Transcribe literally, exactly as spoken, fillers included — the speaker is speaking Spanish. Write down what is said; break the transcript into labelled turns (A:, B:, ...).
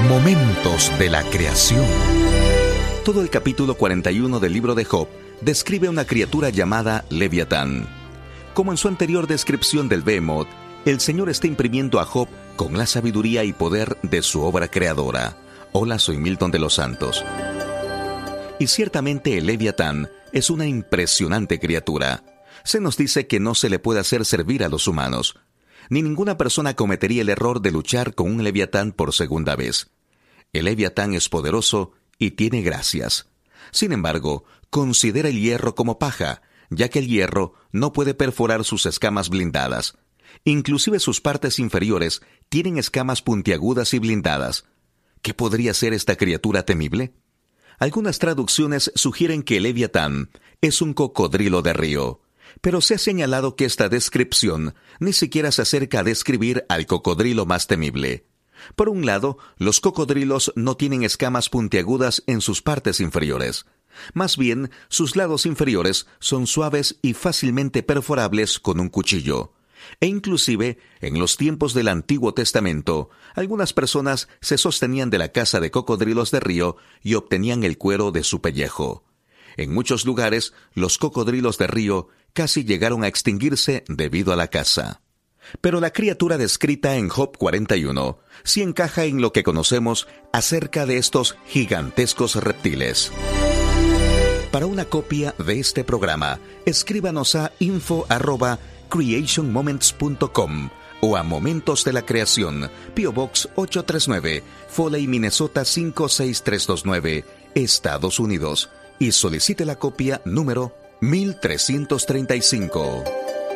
A: Momentos de la creación. Todo el capítulo cuarenta y uno del libro de Job describe una criatura llamada Leviatán. Como en su anterior descripción del Behemoth, el Señor está imprimiendo a Job con la sabiduría y poder de su obra creadora. Hola, soy Milton de los Santos. Y ciertamente el Leviatán es una impresionante criatura. Se nos dice que no se le puede hacer servir a los humanos. Ni ninguna persona cometería el error de luchar con un Leviatán por segunda vez. El Leviatán es poderoso y tiene gracias. Sin embargo, considera el hierro como paja, ya que el hierro no puede perforar sus escamas blindadas. Inclusive sus partes inferiores tienen escamas puntiagudas y blindadas. ¿Qué podría ser esta criatura temible? Algunas traducciones sugieren que el Leviatán es un cocodrilo de río, pero se ha señalado que esta descripción ni siquiera se acerca a describir al cocodrilo más temible. Por un lado, los cocodrilos no tienen escamas puntiagudas en sus partes inferiores. Más bien, sus lados inferiores son suaves y fácilmente perforables con un cuchillo. E inclusive, en los tiempos del Antiguo Testamento, algunas personas se sostenían de la caza de cocodrilos de río y obtenían el cuero de su pellejo. En muchos lugares, los cocodrilos de río casi llegaron a extinguirse debido a la caza. Pero la criatura descrita en Job cuarenta y uno sí encaja en lo que conocemos acerca de estos gigantescos reptiles. Para una copia de este programa, escríbanos a info arroba creation moments punto com o a Momentos de la Creación, P O Box ochocientos treinta y nueve, Foley, Minnesota cinco seis tres dos nueve, Estados Unidos, y solicite la copia número mil trescientos treinta y cinco.